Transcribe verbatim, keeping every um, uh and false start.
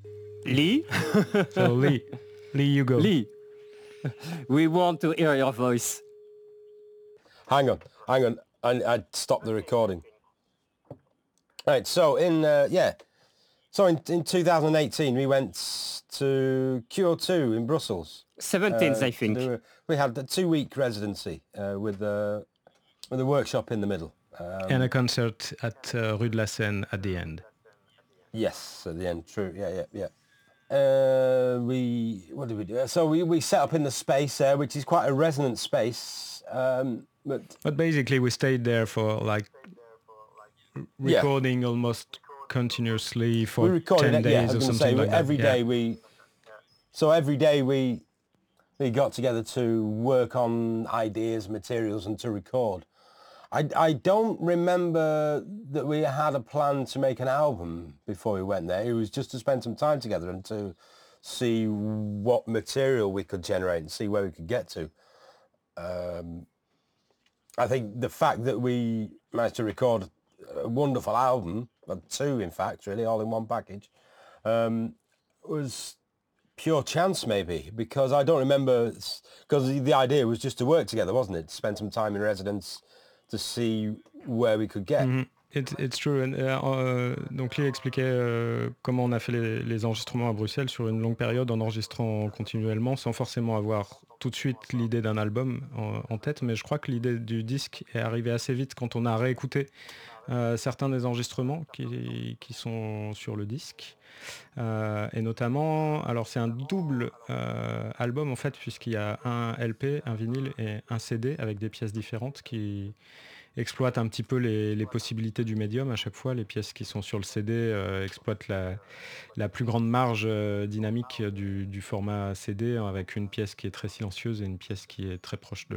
Lee? So Lee, Lee, you go. Lee, we want to hear your voice. Hang on, hang on. I, I stopped the recording. Right, so in, uh, yeah. So in, in two thousand eighteen, we went to Q O two in Brussels. seventeenth, Uh, I think. to do a- we had a two-week residency uh, with, uh, with a workshop in the middle. Um, And a concert at uh, Rue de la Seine at the end. Yes, at the end, true. Yeah, yeah, yeah. Uh, we, what did we do? So we, we set up in the space there, which is quite a resonant space. Um, but But basically, we stayed there for like r- Yeah. recording almost continuously we for recorded ten it, yeah, I days or was going to something say, like that. every Yeah. day we, so every day we, we got together to work on ideas, materials and to record. I, I don't remember that we had a plan to make an album before we went there. It was just to spend some time together and to see what material we could generate and see where we could get to. Um, I think the fact that we managed to record a wonderful album, well, two in fact, really, all in one package, um, was pure chance maybe, because I don't remember, because the, the idea was just to work together, wasn't it? To spend some time in residence, to see where we could get. Mhm. It's, it's true. And, euh, euh, donc Lee expliquait euh, comment on a fait les, les enregistrements à Bruxelles sur une longue période en enregistrant continuellement sans forcément avoir tout de suite l'idée d'un album en, en tête, mais je crois que l'idée du disque est arrivée assez vite quand on a réécouté euh, certains des enregistrements qui, qui sont sur le disque. Euh, et notamment, alors c'est un double euh, album en fait, puisqu'il y a un L P, un vinyle et un C D avec des pièces différentes qui exploitent un petit peu les, les possibilités du médium à chaque fois. Les pièces qui sont sur le C D euh, exploitent la, la plus grande marge euh, dynamique du, du format C D, avec une pièce qui est très silencieuse et une pièce qui est très proche de